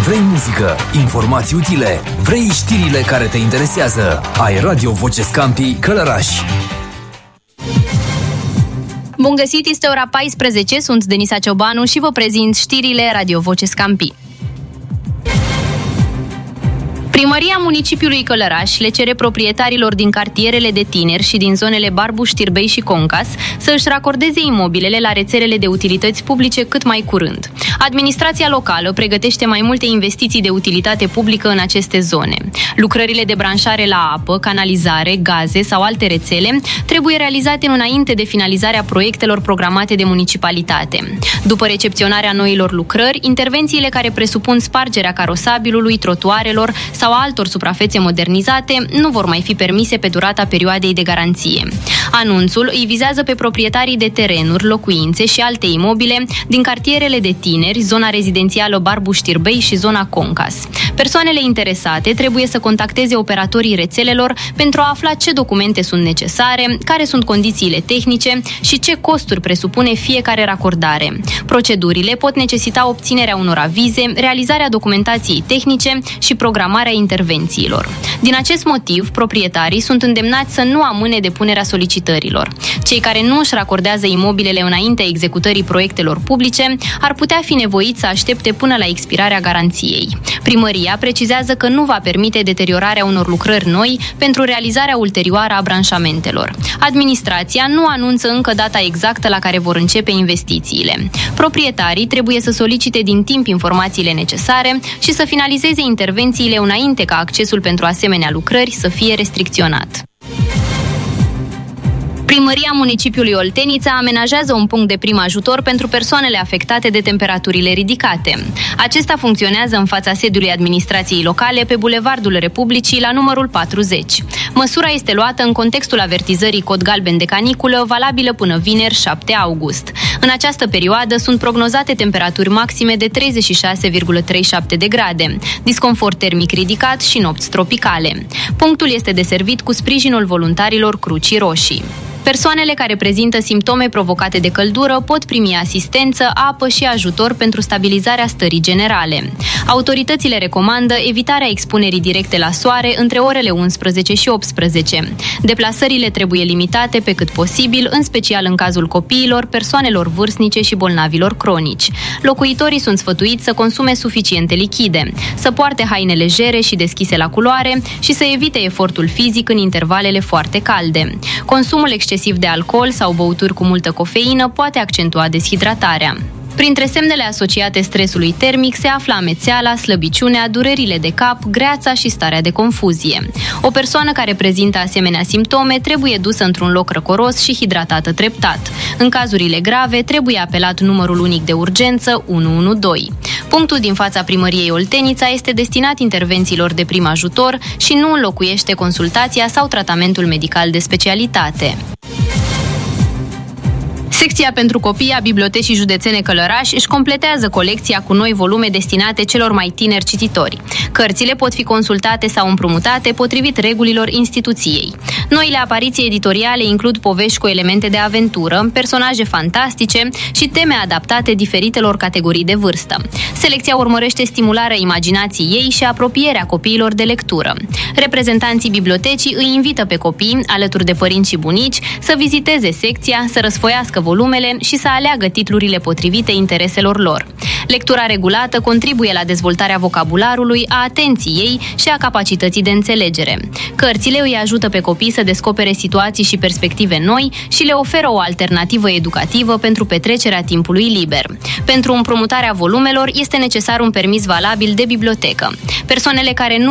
Vrei muzică, informații utile, vrei știrile care te interesează. Ai Radio Voce Scampi Călăraș. Bun găsit, este ora 14, sunt Denisa Ciobanu și vă prezint știrile Radio Voce Scampi. Primăria municipiului Călăraș le cere proprietarilor din cartierele de tineri și din zonele Barbu, Știrbei și Concas să își racordeze imobilele la rețelele de utilități publice cât mai curând. Administrația locală pregătește mai multe investiții de utilitate publică în aceste zone. Lucrările de branșare la apă, canalizare, gaze sau alte rețele trebuie realizate înainte de finalizarea proiectelor programate de municipalitate. După recepționarea noilor lucrări, intervențiile care presupun spargerea carosabilului, trotuarelor sau altor suprafețe modernizate nu vor mai fi permise pe durata perioadei de garanție. Anunțul îi vizează pe proprietarii de terenuri, locuințe și alte imobile din cartierele de tineri, zona rezidențială Barbu, Știrbei și zona Concas. Persoanele interesate trebuie să contacteze operatorii rețelelor pentru a afla ce documente sunt necesare, care sunt condițiile tehnice și ce costuri presupune fiecare racordare. Procedurile pot necesita obținerea unor avize, realizarea documentației tehnice și programarea intervențiilor. Din acest motiv, proprietarii sunt îndemnați să nu amâne depunerea solicitărilor. Cei care nu își racordează imobilele înaintea executării proiectelor publice ar putea fi nevoiți să aștepte până la expirarea garanției. Primăria precizează că nu va permite deteriorarea unor lucrări noi pentru realizarea ulterioară a branșamentelor. Administrația nu anunță încă data exactă la care vor începe investițiile. Proprietarii trebuie să solicite din timp informațiile necesare și să finalizeze intervențiile înainte ca accesul pentru asemenea lucrări să fie restricționat. Primăria municipiului Oltenița amenajează un punct de prim ajutor pentru persoanele afectate de temperaturile ridicate. Acesta funcționează în fața sediului administrației locale pe Bulevardul Republicii la numărul 40. Măsura este luată în contextul avertizării cod galben de caniculă, valabilă până vineri 7 august. În această perioadă sunt prognozate temperaturi maxime de 36,37 de grade, disconfort termic ridicat și nopți tropicale. Punctul este deservit cu sprijinul voluntarilor Crucii Roșii. Persoanele care prezintă simptome provocate de căldură pot primi asistență, apă și ajutor pentru stabilizarea stării generale. Autoritățile recomandă evitarea expunerii directe la soare între orele 11 și 18. Deplasările trebuie limitate pe cât posibil, în special în cazul copiilor, persoanelor vârstnice și bolnavilor cronici. Locuitorii sunt sfătuiți să consume suficiente lichide, să poarte haine legere și deschise la culoare și să evite efortul fizic în intervalele foarte calde. Consumul excesiv de alcool sau băuturi cu multă cofeină poate accentua deshidratarea. Printre semnele asociate stresului termic se află amețeala, slăbiciunea, durerile de cap, greața și starea de confuzie. O persoană care prezintă asemenea simptome trebuie dusă într-un loc răcoros și hidratată treptat. În cazurile grave, trebuie apelat numărul unic de urgență 112. Punctul din fața primăriei Oltenița este destinat intervențiilor de prim ajutor și nu înlocuiește consultația sau tratamentul medical de specialitate. Secția pentru copii a Bibliotecii Județene Călăraș își completează colecția cu noi volume destinate celor mai tineri cititori. Cărțile pot fi consultate sau împrumutate potrivit regulilor instituției. Noile apariții editoriale includ povești cu elemente de aventură, personaje fantastice și teme adaptate diferitelor categorii de vârstă. Selecția urmărește stimularea imaginației ei și apropierea copiilor de lectură. Reprezentanții bibliotecii îi invită pe copii, alături de părinți și bunici, să viziteze secția, să răsfoiască volumele și să aleagă titlurile potrivite intereselor lor. Lectura regulată contribuie la dezvoltarea vocabularului, a atenției și a capacității de înțelegere. Cărțile îi ajută pe copii să descopere situații și perspective noi și le oferă o alternativă educativă pentru petrecerea timpului liber. Pentru împrumutarea volumelor este necesar un permis valabil de bibliotecă. Persoanele care nu